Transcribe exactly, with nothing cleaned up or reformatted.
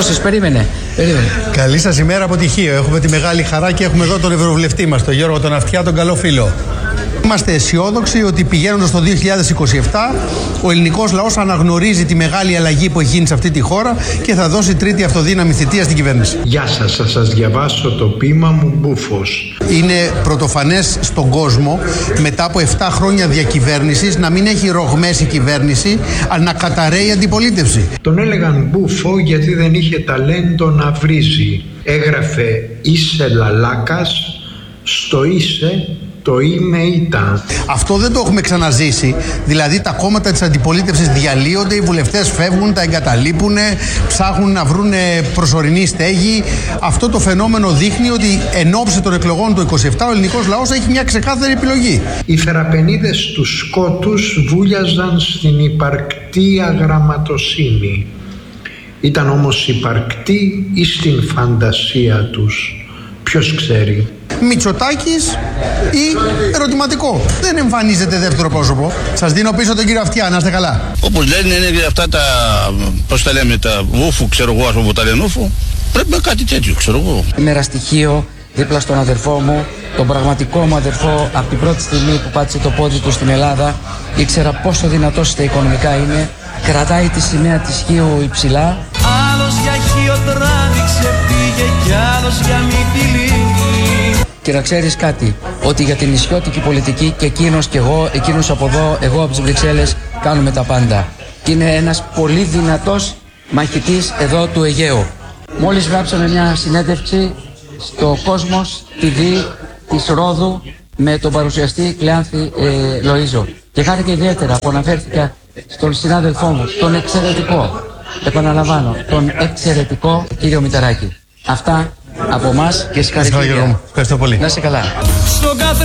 Πόσες, περίμενε, περίμενε. Καλή σας ημέρα από τυχείο. Έχουμε τη μεγάλη χαρά και έχουμε εδώ τον Ευρωβουλευτή μας, τον Γιώργο τον Αυτιά, τον καλό φίλο. Είμαστε αισιόδοξοι ότι πηγαίνοντας στο δύο χιλιάδες είκοσι επτά ο ελληνικός λαός αναγνωρίζει τη μεγάλη αλλαγή που έχει γίνει σε αυτή τη χώρα και θα δώσει τρίτη αυτοδύναμη θητεία στην κυβέρνηση. Γεια σας, θα σας διαβάσω το ποίημα μου Μπούφος. Είναι πρωτοφανές στον κόσμο μετά από επτά χρόνια διακυβέρνησης να μην έχει ρογμές η κυβέρνηση, αλλά να καταραίει η αντιπολίτευση. Τον έλεγαν Μπούφο γιατί δεν είχε ταλέντο να βρίζει. Έγραφε «Είσαι λαλάκας», στο «Είσαι» το είμαι ήταν. Αυτό δεν το έχουμε ξαναζήσει. Δηλαδή τα κόμματα της αντιπολίτευσης διαλύονται, οι βουλευτές φεύγουν, τα εγκαταλείπουν, ψάχνουν να βρουν προσωρινή στέγη. Αυτό το φαινόμενο δείχνει ότι εν ώψη των εκλογών του είκοσι επτά ο ελληνικός λαός έχει μια ξεκάθαρη επιλογή. Οι θεραπενίδες του σκότους βούλιαζαν στην υπαρκτή αγραμματοσύνη. Ήταν όμως υπαρκτή ή στην φαντασία τους. Ποιος ξέρει. Μητσοτάκης ή ερωτηματικό. Δεν εμφανίζεται δεύτερο πρόσωπο. Σας δίνω πίσω τον κύριο Αυτιά, να είστε καλά. Όπως λένε είναι αυτά τα, πώς τα λέμε, τα βούφου, ξέρω εγώ, ας πούμε, τα λένε ούφου. Πρέπει να κάτι τέτοιο, ξέρω εγώ. Ημέρα στοιχείο δίπλα στον αδερφό μου, τον πραγματικό μου αδερφό, από την πρώτη στιγμή που πάτησε το πόδι του στην Ελλάδα, ήξερα πόσο δυνατός στα οικονομικά είναι, κρατάει τη σημαία της Χίου υψηλά. Άλλος για Χίο τράβηξε πήγε κι άλλος για Μυτιλίνη. Και να ξέρεις κάτι, ότι για την νησιώτικη πολιτική και εκείνος και εγώ, εκείνος από εδώ, εγώ από τις Βρυξέλλες, κάνουμε τα πάντα. Και είναι ένας πολύ δυνατός μαχητής εδώ του Αιγαίου. Μόλις γράψαμε μια συνέντευξη στο Κόσμος τι βι της Ρόδου με τον παρουσιαστή Κλεάνθη ε, Λοΐζο. Και χάρηκα ιδιαίτερα που αναφέρθηκα στον συνάδελφό μου, τον εξαιρετικό, επαναλαμβάνω, τον εξαιρετικό κύριο Μητσοτάκη. Αυτά από εμάς και συγχαρητήρια. Ευχαριστώ πολύ. Να είσαι καλά.